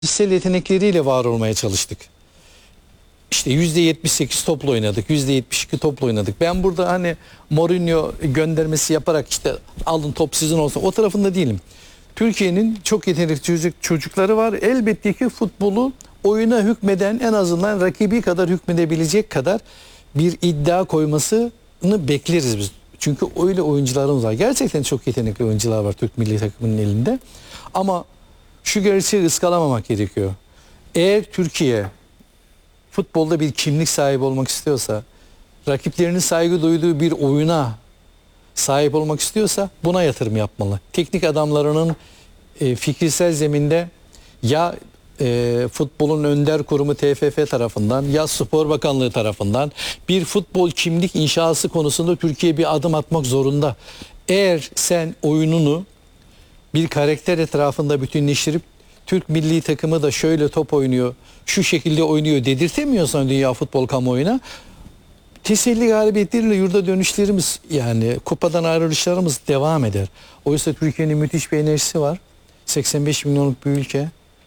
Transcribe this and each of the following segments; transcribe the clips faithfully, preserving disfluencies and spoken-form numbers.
Kişisel yetenekleriyle var olmaya çalıştık. İşte yüzde yetmiş sekiz topla oynadık, yüzde yetmiş iki topla oynadık. Ben burada hani Mourinho göndermesi yaparak işte alın top sizin olsun o tarafında değilim. Türkiye'nin çok yetenekli çocuk, çocukları var. Elbette ki futbolu oyuna hükmeden, en azından rakibi kadar hükmedebilecek kadar bir iddia koymasını bekleriz biz. Çünkü öyle oyuncularımız var. Gerçekten çok yetenekli oyuncular var Türk milli takımının elinde. Ama şu gerçeği ıskalamamak gerekiyor. Eğer Türkiye futbolda bir kimlik sahibi olmak istiyorsa, rakiplerinin saygı duyduğu bir oyuna sahip olmak istiyorsa buna yatırım yapmalı. Teknik adamlarının e, fikirsel zeminde ya e, futbolun önder kurumu T F F tarafından ya Spor Bakanlığı tarafından bir futbol kimlik inşası konusunda Türkiye bir adım atmak zorunda. Eğer sen oyununu bir karakter etrafında bütünleştirip Türk milli takımı da şöyle top oynuyor, şu şekilde oynuyor dedirtemiyorsan dünya futbol kamuoyuna, teselli galibiyetleriyle yurda dönüşlerimiz, yani kupadan ayrılışlarımız devam eder. Oysa Türkiye'nin müthiş bir enerjisi var. seksen beş milyonluk bir ülke.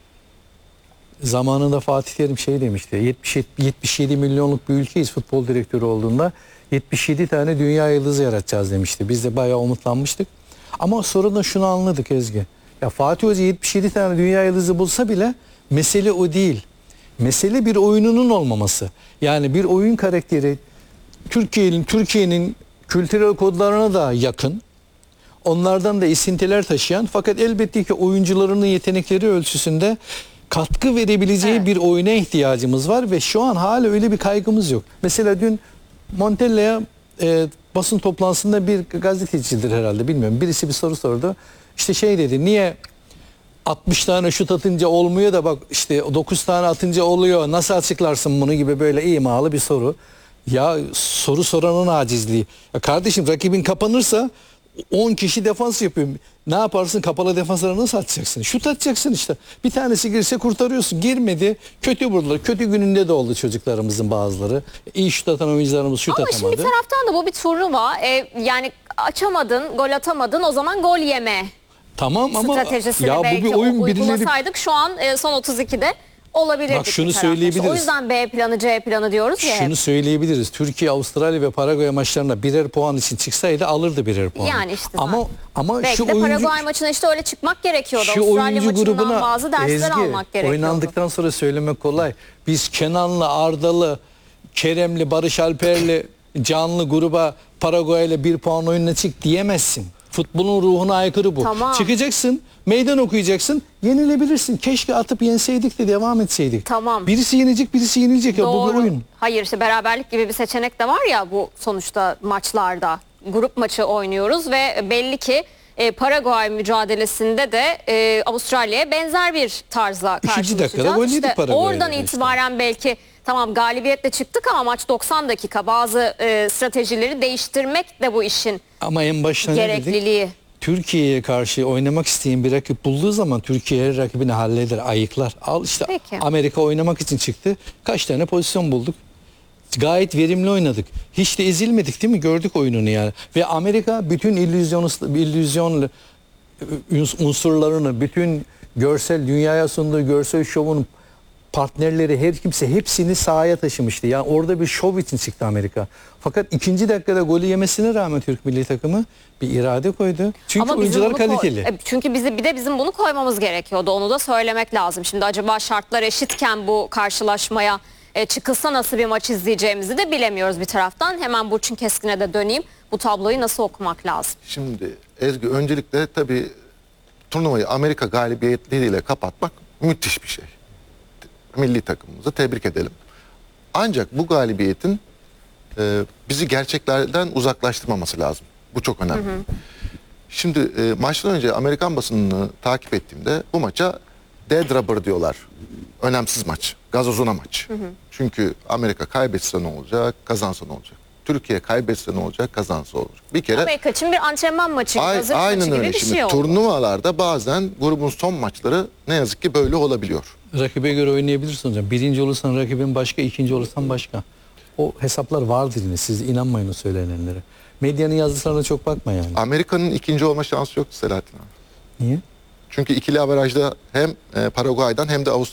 Zamanında Fatih Terim şey demişti. yetmiş yedi milyonluk bir ülkeyiz futbol direktörü olduğunda. yetmiş yedi tane dünya yıldızı yaratacağız demişti. Biz de bayağı umutlanmıştık. Ama sonra da şunu anladık Ezgi. Ya Fatih Hoca yetmiş yedi tane dünya yıldızı bulsa bile mesele o değil. Mesele bir oyununun olmaması. Yani bir oyun karakteri Türkiye'nin Türkiye'nin kültürel kodlarına da yakın. Onlardan da esintiler taşıyan, fakat elbette ki oyuncularının yetenekleri ölçüsünde katkı verebileceği evet. bir oyuna ihtiyacımız var ve şu an hala öyle bir kaygımız yok. Mesela dün Montella'ya e, basın toplantısında bir gazetecidir herhalde, bilmiyorum, birisi bir soru sordu. İşte şey dedi, niye altmış tane şut atınca olmuyor da bak işte dokuz tane atınca oluyor, nasıl açıklarsın bunu gibi böyle imalı bir soru. Ya soru soranın acizliği. Ya kardeşim, rakibin kapanırsa on kişi defans yapıyor. Ne yaparsın, kapalı defanslara nasıl atacaksın? Şut atacaksın işte. Bir tanesi girse kurtarıyorsun. Girmedi. Kötü vurdular. Kötü gününde de oldu çocuklarımızın bazıları. İyi şut atan oyuncularımız şut Ama atamadı. Ama şimdi bir taraftan da bu bir turnuva. Ee, yani açamadın, gol atamadın, o zaman gol yeme. Tamam ama stratejisini ya bu bir oyun, uygulasaydık şu an e, son otuz ikide olabilirdik. Bak şunu söyleyebiliriz. O yüzden B planı, C planı diyoruz ya. Şunu hep. söyleyebiliriz. Türkiye, Avustralya ve Paraguay maçlarına birer puan için çıksaydı alırdı birer puan. Yani işte ama zaten. ama Belki şu de oyuncu, Paraguay maçına işte öyle çıkmak gerekiyordu. şu Avustralya oyuncu maçından grubuna bazı dersler Ezgi, almak gerekiyordu. oynandıktan sonra söylemek kolay. Biz Kenan'la, Arda'lı, Kerem'li, Barış Alper'li, Canlı gruba Paraguay'la bir puan oyununa çık diyemezsin. Futbolun ruhuna aykırı bu. Tamam. Çıkacaksın, meydan okuyacaksın, yenilebilirsin. Keşke atıp yenseydik de devam etseydik. Tamam. Birisi yenecek, birisi yenilecek. Ya, bu bir oyun. Hayır, işte beraberlik gibi bir seçenek de var ya bu sonuçta maçlarda. Grup maçı oynuyoruz ve belli ki e, Paraguay mücadelesinde de e, Avustralya'ya benzer bir tarzla karşılaşacağız. dakikada gol yedik İşte Paraguay'da oradan işte. itibaren belki tamam galibiyetle çıktık ama maç doksan dakika, bazı e, stratejileri değiştirmek de bu işin ama en başta ne dedik? gerekliliği. Türkiye'ye karşı oynamak isteyen bir rakip bulduğu zaman Türkiye her rakibini halleder, ayıklar. Al işte, Peki. Amerika oynamak için çıktı. Kaç tane pozisyon bulduk? Gayet verimli oynadık. Hiç de ezilmedik değil mi? Gördük oyununu yani. Ve Amerika bütün illüzyon, illüzyon unsurlarını, bütün görsel, dünyaya sunduğu görsel şovun partnerleri, her kimse hepsini sahaya taşımıştı. Yani orada bir şov için çıktı Amerika. Fakat ikinci dakikada golü yemesine rağmen Türk milli takımı bir irade koydu. Çünkü Ama oyuncular bizim bunu kaliteli. koy- Çünkü bizi bir de bizim bunu koymamız gerekiyordu. Onu da söylemek lazım. Şimdi acaba şartlar eşitken bu karşılaşmaya e, çıkılsa nasıl bir maç izleyeceğimizi de bilemiyoruz bir taraftan. Hemen Burçin Keskin'e de döneyim. Bu tabloyu nasıl okumak lazım? Şimdi Ezgi, öncelikle tabii turnuvayı Amerika galibiyetleriyle kapatmak müthiş bir şey. Milli takımımızı tebrik edelim. Ancak bu galibiyetin e, bizi gerçeklerden uzaklaştırmaması lazım. Bu çok önemli. Hı hı. Şimdi e, maçtan önce Amerikan basınını takip ettiğimde bu maça dead rubber diyorlar. Önemsiz maç. Gazozuna maç. Hı hı. Çünkü Amerika kaybetse ne olacak, kazansa ne olacak? Türkiye kaybetse ne olacak, kazansa olacak. Bir kere Amerika için bir antrenman maçı, ay, hazır aynen maçı gibi öyle. bir Şimdi şey oldu. turnuvalarda bazen grubun son maçları ne yazık ki böyle olabiliyor. Rakibe göre oynayabilirsin hocam. Birinci olursan rakibin başka, ikinci olursan başka. O hesaplar vardır yine. Siz inanmayın o söylenenlere. Medyanın yazdıklarına çok bakma yani. Amerika'nın ikinci olma şansı yok Selahattin abi. Niye? Çünkü ikili averajda hem e, Paraguay'dan hem de Avustralya'dan